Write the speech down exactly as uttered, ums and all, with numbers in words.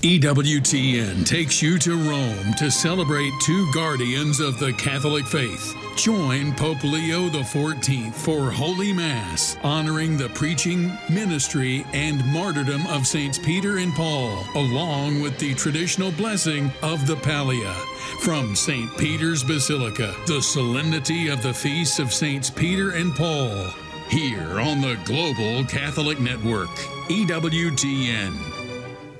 E W T N takes you to Rome to celebrate two guardians of the Catholic faith. Join Pope Leo the fourteenth for Holy Mass, honoring the preaching, ministry, and martyrdom of Saints Peter and Paul, along with the traditional blessing of the Pallia. From Saint Peter's Basilica, the solemnity of the feasts of Saints Peter and Paul. Here on the Global Catholic Network, E W T N.